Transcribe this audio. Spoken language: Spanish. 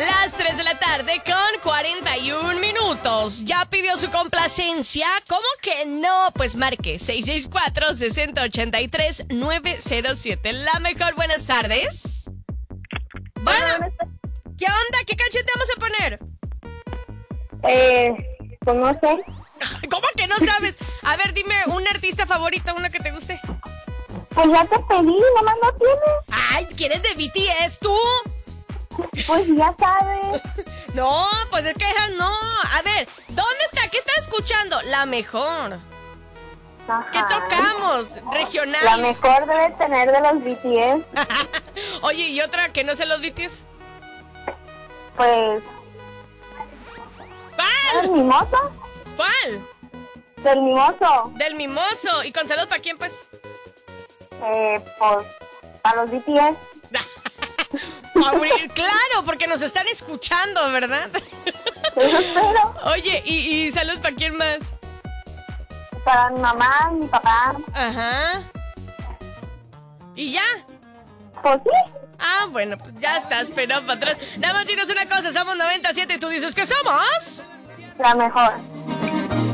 Las 3 de la tarde con 41 minutos. ¿Ya pidió su complacencia? ¿Cómo que no? Pues marque 664-6083-907. La mejor, buenas tardes. Bueno, ¿qué onda? ¿Qué canción te vamos a poner? Pues no sé. ¿Cómo que no sabes? A ver, dime un artista favorito, uno que te guste. Pues ya te pedí, nomás no tienes. Ay, ¿quieres de BTS tú? Pues ya sabes. No, pues es que esas no. A ver, ¿dónde está? ¿Qué está escuchando? La mejor. Ajá. ¿Qué tocamos? Regional. La mejor debe tener de los BTS. Oye, ¿y otra que no se los BTS? Pues... ¿Cuál? ¿Del mimoso? ¿Cuál? Del mimoso. Del mimoso. ¿Y con salud para quién, pues? Pues... Para los BTS. Claro, porque nos están escuchando, ¿verdad? Eso espero. Oye, ¿y salud para quién más? Para mi mamá, mi papá. Ajá. ¿Y ya? Pues sí. Ah, bueno, pues ya estás, pero para atrás. Nada más dinos una cosa, somos 97 y tú dices que somos... La mejor.